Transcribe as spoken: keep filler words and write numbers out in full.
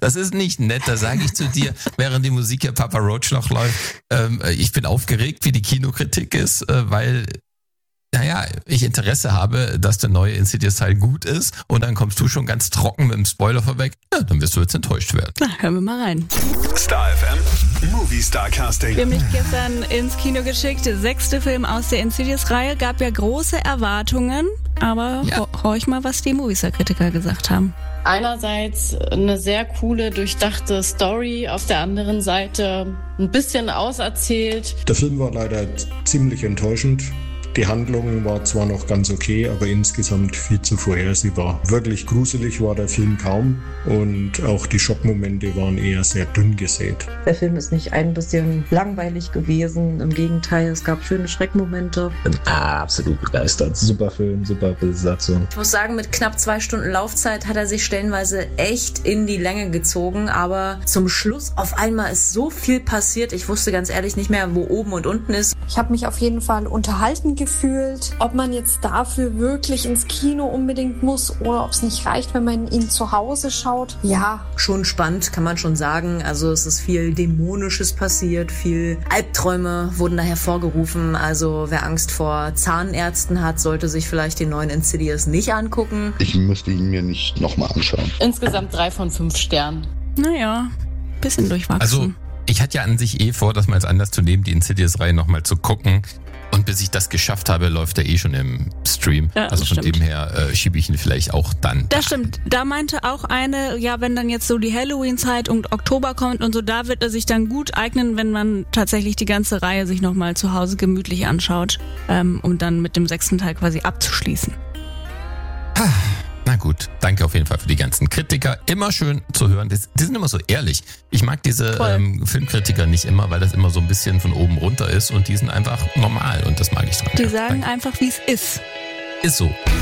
Das ist nicht nett, da sage ich zu dir, während die Musik hier Papa Roach noch läuft, ähm, ich bin aufgeregt, wie die Kinokritik ist, äh, weil, naja, ich Interesse habe, dass der neue Insidious-Teil gut ist und dann kommst du schon ganz trocken mit dem Spoiler vorweg, ja, dann wirst du jetzt enttäuscht werden. Na, hören wir mal rein. Star F M, Movie Star Casting. Wir haben mich gestern ins Kino geschickt. Der sechste Film aus der Insidious-Reihe, gab ja große Erwartungen, aber Ja. horch mal, was die Movie-Star-Kritiker gesagt haben. Einerseits eine sehr coole, durchdachte Story, auf der anderen Seite ein bisschen auserzählt. Der Film war leider ziemlich enttäuschend. Die Handlung war zwar noch ganz okay, aber insgesamt viel zu vorhersehbar. Wirklich gruselig war der Film kaum und auch die Schockmomente waren eher sehr dünn gesät. Der Film ist nicht ein bisschen langweilig gewesen, im Gegenteil, es gab schöne Schreckmomente. Bin absolut begeistert. Super Film, super Besatzung. Ich muss sagen, mit knapp zwei Stunden Laufzeit hat er sich stellenweise echt in die Länge gezogen, aber zum Schluss auf einmal ist so viel passiert. Ich wusste ganz ehrlich nicht mehr, wo oben und unten ist. Ich habe mich auf jeden Fall unterhalten gefühlt. Ob man jetzt dafür wirklich ins Kino unbedingt muss oder ob es nicht reicht, wenn man ihn zu Hause schaut. Ja. Schon spannend, kann man schon sagen. Also es ist viel Dämonisches passiert, viel Albträume wurden da hervorgerufen. Also wer Angst vor Zahnärzten hat, sollte sich vielleicht den neuen Insidious nicht angucken. Ich müsste ihn mir nicht nochmal anschauen. Insgesamt drei von fünf Sternen. Naja, bisschen durchwachsen. Also, ich hatte ja an sich eh vor, das mal als Anlass zu nehmen, die Insidious-Reihe nochmal zu gucken. Und bis ich das geschafft habe, läuft er eh schon im Stream. Ja, also von stimmt. dem her äh, schiebe ich ihn vielleicht auch dann. Das stimmt. Da meinte auch eine, ja, wenn dann jetzt so die Halloween-Zeit und Oktober kommt und so, da wird er sich dann gut eignen, wenn man tatsächlich die ganze Reihe sich nochmal zu Hause gemütlich anschaut, ähm, um dann mit dem sechsten Teil quasi abzuschließen. Na gut, danke auf jeden Fall für die ganzen Kritiker. Immer schön zu hören. Die, die sind immer so ehrlich. Ich mag diese ähm, Filmkritiker nicht immer, weil das immer so ein bisschen von oben runter ist und die sind einfach normal und das mag ich dran. Die Ja, sagen danke. einfach, wie es ist. Ist so.